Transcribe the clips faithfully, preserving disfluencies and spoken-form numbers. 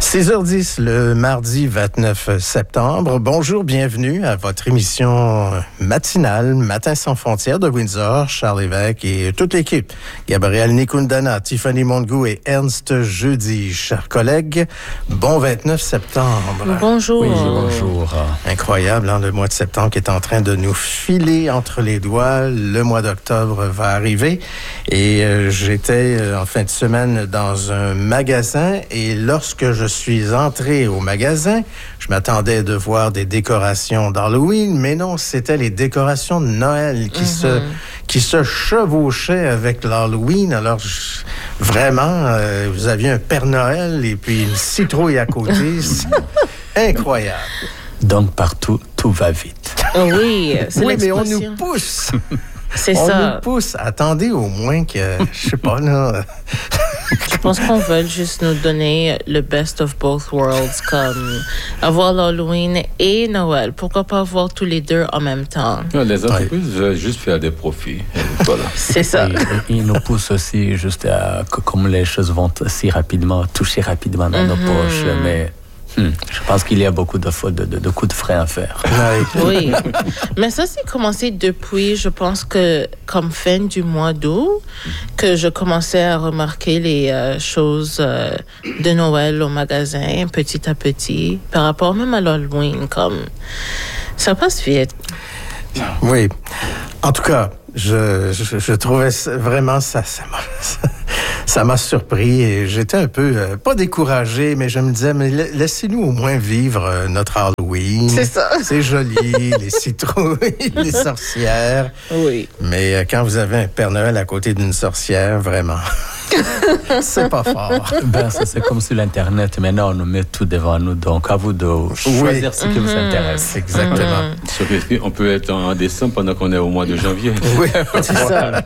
six heures dix, le mardi vingt-neuf septembre. Bonjour, bienvenue à votre émission matinale, Matin sans frontières de Windsor. Charles Lévesque et toute l'équipe. Gabriel Nikundana, Tiffany Montagu et Ernst Jeudi. Chers collègues, bon vingt-neuf septembre. Bonjour. Oui, bonjour. Incroyable, hein, le mois de septembre qui est en train de nous filer entre les doigts. Le mois d'octobre va arriver. Et euh, j'étais euh, en fin de semaine dans un magasin et lorsque je suis entré au magasin, je m'attendais de voir des décorations d'Halloween, mais non, c'était les décorations de Noël qui mm-hmm. se qui se chevauchaient avec l'Halloween. Alors, je, vraiment, euh, vous aviez un Père Noël et puis une citrouille à côté. C'est incroyable. Donc, partout, tout va vite. Oh oui, c'est oui, mais on l'expression. nous pousse. C'est on ça. nous pousse. Attendez au moins que, je sais pas, là... Je pense qu'on veut juste nous donner le best of both worlds, comme avoir l'Halloween et Noël. Pourquoi pas avoir tous les deux en même temps? Non, les entreprises oui. veulent juste faire des profits. Voilà. C'est ça. Ils nous poussent aussi juste à, comme les choses vont si rapidement, toucher rapidement dans mm-hmm. nos poches, mais... Hmm. Je pense qu'il y a beaucoup de, de, de, de coups de frein à faire. Oui, mais ça, c'est commencé depuis, je pense que comme fin du mois d'août, que je commençais à remarquer les euh, choses euh, de Noël au magasin, petit à petit, par rapport même à l'Halloween, comme ça passe vite. Oui, en tout cas, je, je, je trouvais ça, vraiment ça, ça m'a... Ça... Ça m'a surpris et j'étais un peu, euh, pas découragé, mais je me disais, mais laissez-nous au moins vivre euh, notre Halloween. C'est ça. C'est joli, les citrouilles, les sorcières. Oui. Mais euh, quand vous avez un Père Noël à côté d'une sorcière, vraiment, c'est pas fort. Ben, ça, c'est comme sur l'Internet. Maintenant, on nous met tout devant nous. Donc, à vous de choisir oui. ce qui mm-hmm. vous intéresse. Exactement. Mm-hmm. On peut être en décembre pendant qu'on est au mois de janvier. Oui, c'est ça.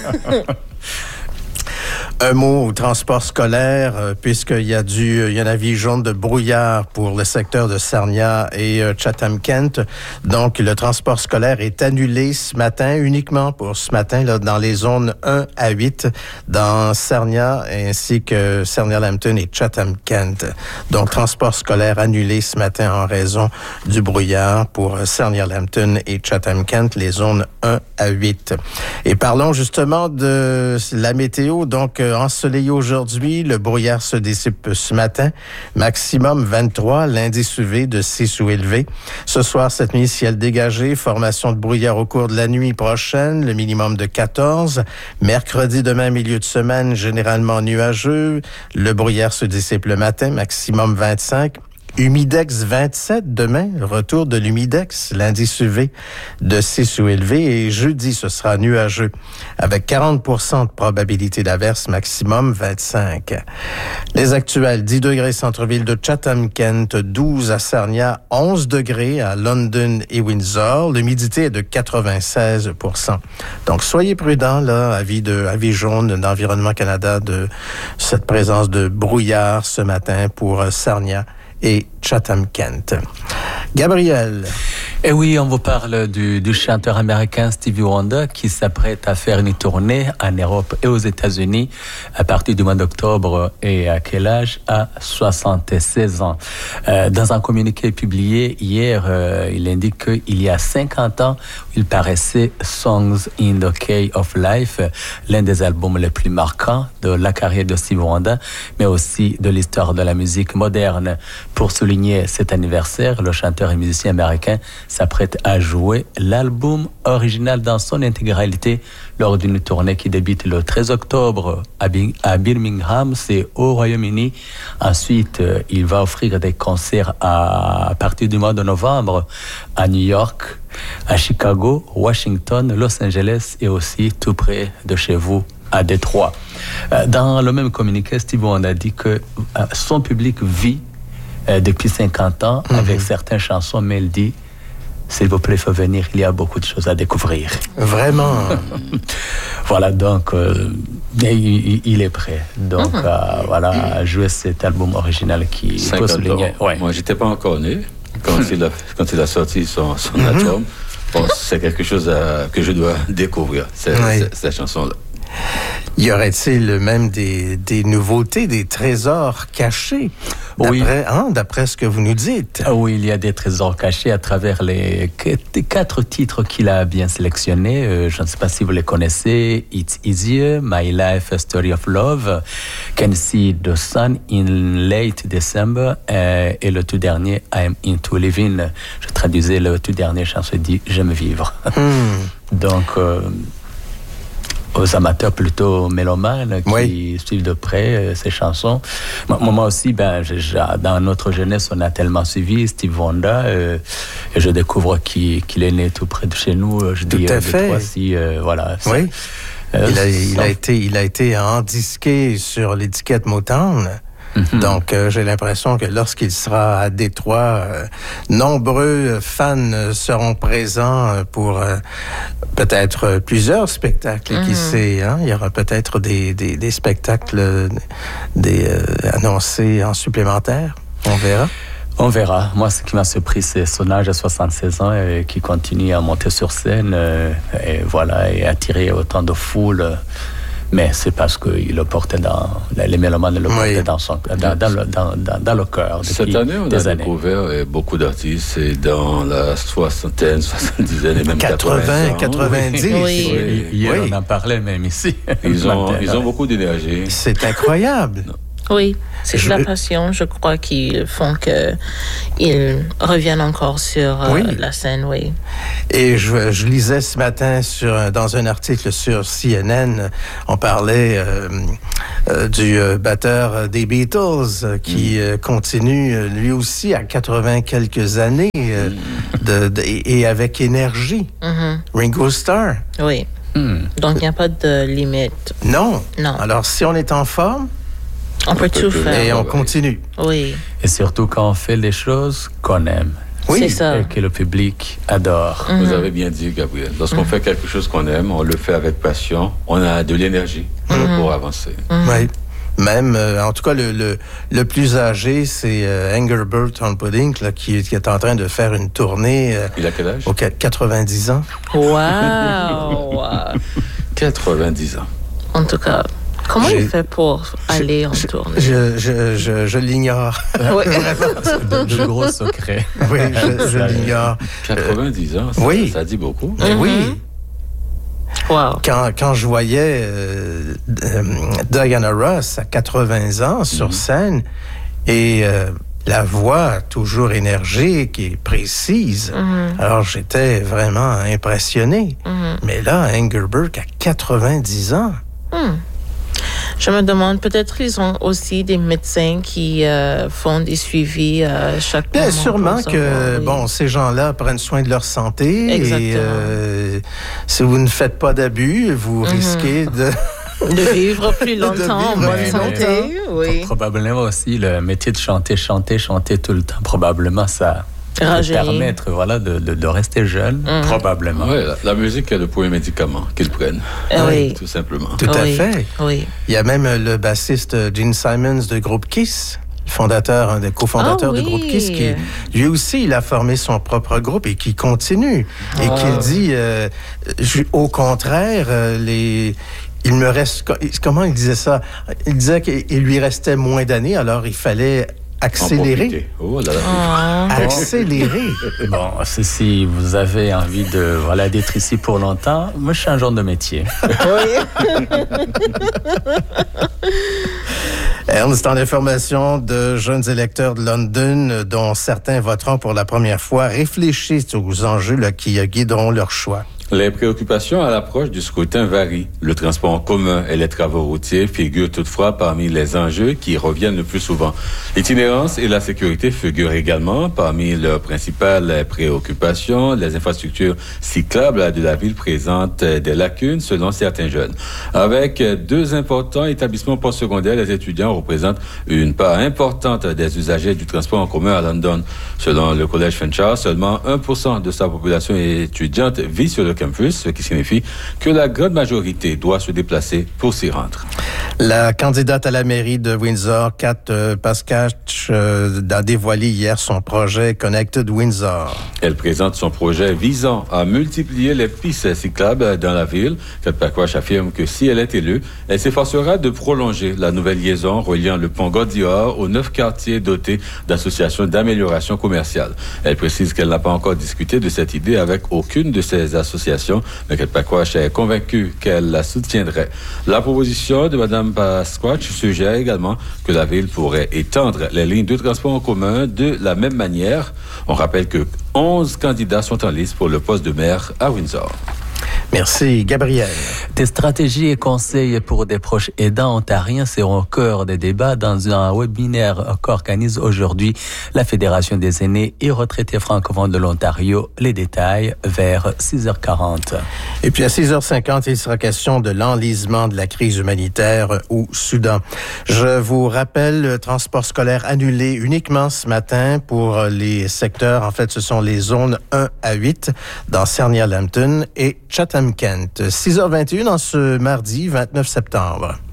Un mot au transport scolaire, euh, puisqu'il y a du, il y a un avis jaune de brouillard pour le secteur de Sarnia et euh, Chatham-Kent. Donc, le transport scolaire est annulé ce matin, uniquement pour ce matin, là, dans les zones un à huit, dans Sarnia, ainsi que Sarnia-Lambton et Chatham-Kent. Donc, transport scolaire annulé ce matin en raison du brouillard pour Sarnia-Lambton et Chatham-Kent, les zones un à huit. Et parlons justement de la météo. Donc, euh, ensoleillé aujourd'hui, le brouillard se dissipe ce matin. Maximum vingt-trois, l'indice U V de six ou élevé. Ce soir, cette nuit, ciel dégagé, formation de brouillard au cours de la nuit prochaine, le minimum de quatorze. Mercredi, demain, milieu de semaine, généralement nuageux. Le brouillard se dissipe le matin, maximum vingt-cinq. Humidex vingt-sept demain, retour de l'humidex, l'indice U V de six ou élevé, et jeudi, ce sera nuageux, avec quarante pour cent de probabilité d'averse, maximum vingt-cinq. Les actuels, dix degrés centre-ville de Chatham-Kent, douze à Sarnia, onze degrés à London et Windsor, l'humidité est de quatre-vingt-seize pour cent. Donc, soyez prudents, là, avis de, avis jaune d'Environnement Canada de cette présence de brouillard ce matin pour Sarnia et Chatham-Kent. Gabriel. Et oui, on vous parle du, du chanteur américain Stevie Wonder qui s'apprête à faire une tournée en Europe et aux États-Unis à partir du mois d'octobre. Et à quel âge? À soixante-seize ans. Euh, dans un communiqué publié hier, euh, il indique qu'il y a cinquante ans, il paraissait Songs in the Key of Life, l'un des albums les plus marquants de la carrière de Stevie Wonder, mais aussi de l'histoire de la musique moderne. Pour souligner cet anniversaire, le chanteur et musicien américain s'apprête à jouer l'album original dans son intégralité lors d'une tournée qui débute le treize octobre à Birmingham, c'est au Royaume-Uni. Ensuite, il va offrir des concerts à partir du mois de novembre à New York, à Chicago, Washington, Los Angeles et aussi tout près de chez vous, à Détroit. Dans le même communiqué, Stevie Wonder a dit que son public vit depuis cinquante ans mm-hmm. avec certaines chansons, mais il dit s'il vous plaît, il faut venir, il y a beaucoup de choses à découvrir. Vraiment. Voilà, donc, euh, il, il est prêt. Donc, mm-hmm. euh, voilà, à jouer cet album original qui peut souligner. Ouais. Moi, je n'étais pas encore né quand, il, a, quand il a sorti son, son mm-hmm. album. Bon, c'est quelque chose à, que je dois découvrir, cette, oui. cette, cette chanson-là. Y aurait-il même des, des nouveautés, des trésors cachés d'après, Oui. hein, d'après ce que vous nous dites. Ah oui, il y a des trésors cachés à travers les quatre titres qu'il a bien sélectionnés. Euh, je ne sais pas si vous les connaissez. It's Easier, My Life, A Story of Love, Can See the Sun in Late December, euh, et le tout dernier, I'm Into Living. Je traduisais le tout dernier chanson dit J'aime vivre. Hmm. Donc, euh, aux amateurs plutôt mélomanes qui Oui. suivent de près euh, ces chansons. Moi, moi aussi, ben, je, je, dans notre jeunesse, on a tellement suivi Steve Wonder, euh, et je découvre qu'il, qu'il est né tout près de chez nous. Je Tout dis à euh, fait. deux, trois, si, euh, voilà. Oui. Euh, Il a, il a sans- été, il a été endisqué sur l'étiquette Motown. Mhm. Donc, euh, j'ai l'impression que lorsqu'il sera à Détroit, euh, nombreux fans euh, seront présents euh, pour euh, peut-être euh, plusieurs spectacles. Et qui sait, hein, il y aura peut-être des, des, des spectacles euh, des, euh, annoncés en supplémentaire. On verra. On verra. Moi, ce qui m'a surpris, c'est son âge à soixante-seize ans et qui continue à monter sur scène euh, et voilà, et attirer autant de foule. Mais c'est parce qu'il le portait dans... Les mélomanes le portaient Oui. dans, son, dans, dans, le, dans, dans, dans le cœur depuis Cette année, on des a années. découvert euh, beaucoup d'artistes et dans la soixantaine, soixante-dizaine et même quatre-vingts, quatre-vingts ans. quatre-vingt-dix. Oui. Oui. Hier, Oui. on en parlait même ici. Ils ont, Matin, ils ont beaucoup d'énergie. C'est incroyable. Oui, c'est Je- de la passion, je crois, qui font qu'ils reviennent encore sur euh, Oui. la scène, oui. Et je, je lisais ce matin sur, dans un article sur C N N, on parlait euh, euh, du euh, batteur des Beatles euh, qui euh, continue euh, lui aussi à quatre-vingts quelques années euh, de, de- et et avec énergie. Mhm. Ringo Starr. Oui. Hmm. Donc, il n'y a pas de limite. Non. Non. Alors, si on est en forme, On peut tout peut- faire. et on ouais. continue. Oui, Et surtout quand on fait des choses qu'on aime Oui. c'est ça. et que le public adore. Mhm. Vous avez bien dit, Gabriel. Lorsqu'on fait quelque chose qu'on aime, on le fait avec passion, on a de l'énergie pour avancer. Oui. Même, euh, en tout cas, le, le, le plus âgé, c'est euh, Engelbert Humperdinck, là, qui, qui est en train de faire une tournée euh, Il a quel âge? aux quatre-vingt-dix ans. Wow! quatre-vingt-dix ans. En tout cas, comment J'ai- il fait pour aller en Je, tournée? je, je, je, je l'ignore. Oui. De, de gros secrets. Oui, je, je l'ignore. quatre-vingt-dix ans, ça, oui. ça dit beaucoup. Mais oui, Wow. quand, quand je voyais euh, euh, Diana Ross à quatre-vingts ans sur scène et euh, la voix toujours énergique et précise, alors j'étais vraiment impressionné. Mais là, Engelbert à quatre-vingt-dix ans. Je me demande, peut-être ils ont aussi des médecins qui euh, font des suivis euh, chaque Bien moment sûrement pour que savoir, oui. bon, ces gens-là prennent soin de leur santé. Exactement. Et euh, si vous ne faites pas d'abus, vous risquez de... De vivre plus longtemps en vivre bonne plus santé, oui. Probablement aussi le métier de chanter, chanter, chanter tout le temps. Probablement ça peut Rajeunir. permettre voilà, de, de, de rester jeune. Probablement. Ouais, la, la musique est le premier médicament qu'ils prennent. Ah oui. Tout simplement. Tout à Oui, fait. Oui. Il y a même le bassiste Gene Simons de groupe Kiss, le fondateur, un des cofondateurs Ah de oui. groupe Kiss, qui lui aussi, il a formé son propre groupe et qui continue. Et Ah. qu'il dit, euh, ju- au contraire, euh, les... Il me reste... Comment il disait ça? Il disait qu'il lui restait moins d'années, alors il fallait En accélérer. profiter. Oh là là. Ah. Accélérer. Bon, si- si vous avez envie de voilà d'être ici pour longtemps, moi changeons de métier. Ernst, en information de jeunes électeurs de London, dont certains voteront pour la première fois, réfléchissent aux enjeux là, qui guideront leur choix. Les préoccupations à l'approche du scrutin varient. Le transport en commun et les travaux routiers figurent toutefois parmi les enjeux qui reviennent le plus souvent. L'itinérance et la sécurité figurent également parmi leurs principales préoccupations. Les infrastructures cyclables de la ville présentent des lacunes selon certains jeunes. Avec deux importants établissements postsecondaires, les étudiants représentent une part importante des usagers du transport en commun à London. Selon le Collège Fanshawe, seulement un pour cent de sa population étudiante vit sur le campus, ce qui signifie que la grande majorité doit se déplacer pour s'y rendre. La candidate à la mairie de Windsor, Kat euh, Paskach, euh, a dévoilé hier son projet Connected Windsor. Elle présente son projet visant à multiplier les pistes cyclables dans la ville. Kat Paskach affirme que si elle est élue, elle s'efforcera de prolonger la nouvelle liaison reliant le pont Gaudior aux neuf quartiers dotés d'associations d'amélioration commerciale. Elle précise qu'elle n'a pas encore discuté de cette idée avec aucune de ces associations, mais Kat Paskach est convaincue qu'elle la soutiendrait. La proposition de Mme Paskach suggère également que la ville pourrait étendre les lignes de transport en commun de la même manière. On rappelle que onze candidats sont en lice pour le poste de maire à Windsor. Merci, Gabriel. Des stratégies et conseils pour des proches aidants ontariens seront au cœur des débats dans un webinaire qu'organise aujourd'hui la Fédération des aînés et retraités francophones de l'Ontario. Les détails vers six heures quarante. Et puis à six heures cinquante, il sera question de l'enlisement de la crise humanitaire au Soudan. Je vous rappelle, le transport scolaire annulé uniquement ce matin pour les secteurs, en fait, ce sont les zones un à huit dans Sarnia-Lambton et Chatham-Kent. six heures vingt et une en ce mardi vingt-neuf septembre.